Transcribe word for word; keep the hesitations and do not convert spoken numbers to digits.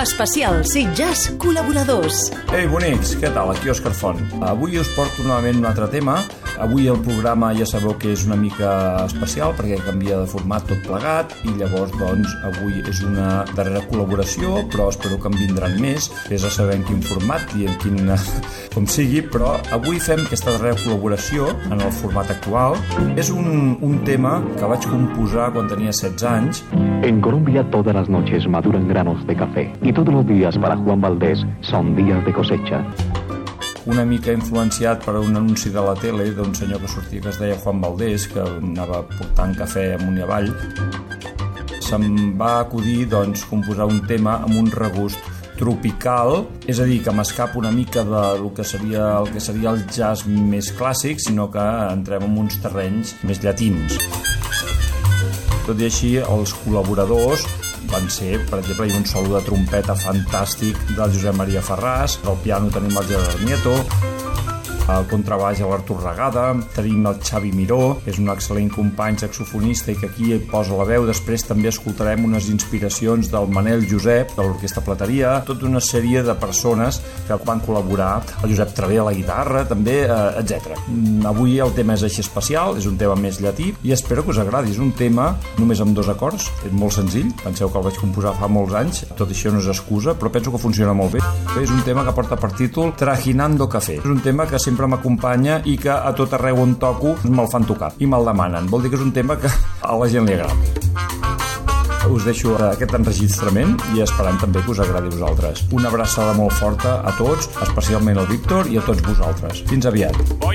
Especial Sitges col·laboradors. Ei, bonics, què tal? Aquí Òscar Font. Avui us porto novament un altre tema. Avui el programa ja sabeu que és una mica especial perquè canvia de format tot plegat i llavors, doncs, avui és una darrera col·laboració, però espero que en vindran més. Vés a saber en quin format i en quin... com sigui, però avui fem aquesta darrera col·laboració en el format actual. És un, un tema que vaig composar quan tenia setze anys. En Colombia todas las noches maduran granos de café y todos los días para Juan Valdés son días de cosecha. Una mica influenciat per un anunci de la tele d'un senyor que sortia que es deia Juan Valdés, que anava portant cafè amunt i avall. Se'm va acudir, doncs, composar un tema amb un regust tropical, és a dir, que m'escapa una mica de lo que seria, el que seria el jazz més clàssic, sinó que entrem en uns terrenys més llatins. Tot i així, els col·laboradors van ser, per exemple, hi ha un solo de trompeta fantàstic del Josep Maria Ferràs, al piano tenim el Gerard Nieto, al contrabaix l'Artur Regada, tenim el Xavi Miró, que és un excel·lent company saxofonista i que aquí posa la veu. Després també escoltarem unes inspiracions del Manel Josep, de l'Orquestra Plateria, tota una sèrie de persones que van col·laborar, el Josep Travé a la guitarra, també, eh, etcètera. Avui el tema és així especial, és un tema més llatí i espero que us agradi. És un tema només amb dos acords, és molt senzill, penseu que el vaig composar fa molts anys, tot això no és excusa, però penso que funciona molt bé. És un tema que porta per títol Trajinando Café. És un tema que sempre m'acompanya i que a tot arreu on toco me'l fan tocar i me'l demanen. Vol dir que és un tema que a la gent li agrada. Us deixo aquest enregistrament i esperant també que us agradi a vosaltres. Una abraçada molt forta a tots, especialment al Víctor i a tots vosaltres. Fins aviat.